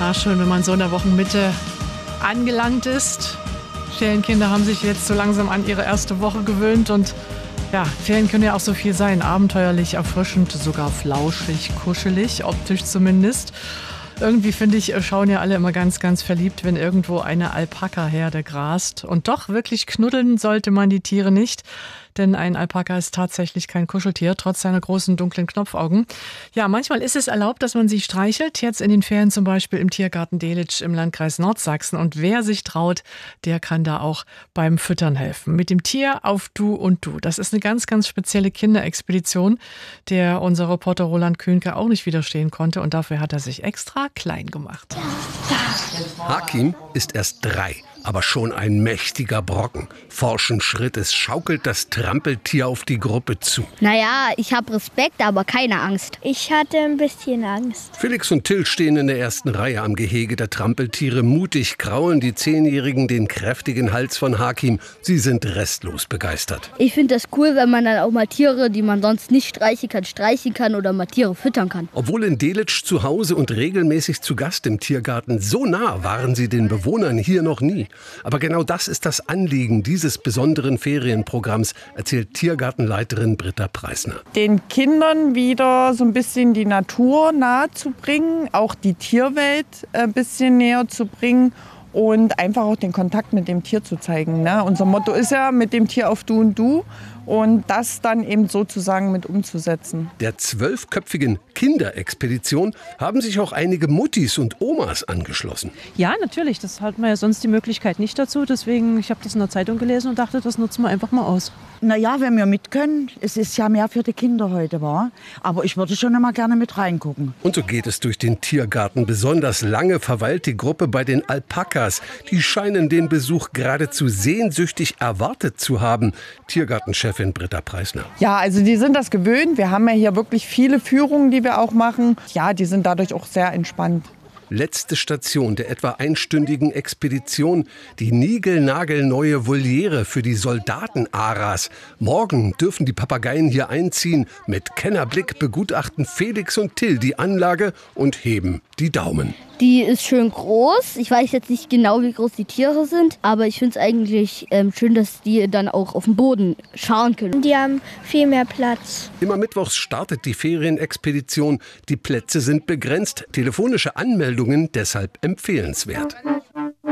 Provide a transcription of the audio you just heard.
Ja, schön, wenn man so in der Wochenmitte angelangt ist. Ferienkinder haben sich jetzt so langsam an ihre erste Woche gewöhnt und ja, Ferien können ja auch so viel sein. Abenteuerlich, erfrischend, sogar flauschig, kuschelig, optisch zumindest. Irgendwie, finde ich, schauen ja alle immer ganz, ganz verliebt, wenn irgendwo eine Alpaka-Herde grast. Und doch wirklich knuddeln sollte man die Tiere nicht. Denn ein Alpaka ist tatsächlich kein Kuscheltier, trotz seiner großen dunklen Knopfaugen. Ja, manchmal ist es erlaubt, dass man sie streichelt. Jetzt in den Ferien zum Beispiel im Tiergarten Delitzsch im Landkreis Nordsachsen. Und wer sich traut, der kann da auch beim Füttern helfen. Mit dem Tier auf Du und Du. Das ist eine ganz, ganz spezielle Kinderexpedition, der unser Reporter Roland Kühnke auch nicht widerstehen konnte. Und dafür hat er sich extra klein gemacht. Hakim ist erst 3, aber schon ein mächtiger Brocken. Forschen Schrittes schaukelt das Trampeltier auf die Gruppe zu. Naja, ich habe Respekt, aber keine Angst. Ich hatte ein bisschen Angst. Felix und Till stehen in der ersten Reihe am Gehege der Trampeltiere. Mutig kraulen die 10-Jährigen den kräftigen Hals von Hakim. Sie sind restlos begeistert. Ich finde das cool, wenn man dann auch mal Tiere, die man sonst nicht streichen kann oder mal Tiere füttern kann. Obwohl in Delitzsch zu Hause und regelmäßig zu Gast im Tiergarten, so nah waren sie den Bewohnern hier noch nie. Aber genau das ist das Anliegen dieses besonderen Ferienprogramms, erzählt Tiergartenleiterin Britta Preisner. Den Kindern wieder so ein bisschen die Natur nahe zu bringen, auch die Tierwelt ein bisschen näher zu bringen und einfach auch den Kontakt mit dem Tier zu zeigen. Ne? Unser Motto ist ja, mit dem Tier auf Du und Du. Und das dann eben sozusagen mit umzusetzen. Der 12-köpfigen Kinderexpedition haben sich auch einige Muttis und Omas angeschlossen. Ja, natürlich. Das hat man ja sonst die Möglichkeit nicht dazu. Deswegen, ich habe das in der Zeitung gelesen und dachte, das nutzen wir einfach mal aus. Naja, wenn wir mit können. Es ist ja mehr für die Kinder heute, war. Aber ich würde schon immer gerne mit reingucken. Und so geht es durch den Tiergarten. Besonders lange verweilt die Gruppe bei den Alpakas. Die scheinen den Besuch geradezu sehnsüchtig erwartet zu haben. Tiergartenchefin Britta Preisner. Ja, also die sind das gewöhnt. Wir haben ja hier wirklich viele Führungen, die wir auch machen. Ja, die sind dadurch auch sehr entspannt. Letzte Station der etwa einstündigen Expedition, die niegelnagelneue Voliere für die Soldaten-Aras. Morgen dürfen die Papageien hier einziehen. Mit Kennerblick begutachten Felix und Till die Anlage und heben die Daumen. Die ist schön groß. Ich weiß jetzt nicht genau, wie groß die Tiere sind, aber ich finde es eigentlich schön, dass die dann auch auf dem Boden schauen können. Die haben viel mehr Platz. Immer mittwochs startet die Ferienexpedition. Die Plätze sind begrenzt. Telefonische Anmeldungen deshalb empfehlenswert.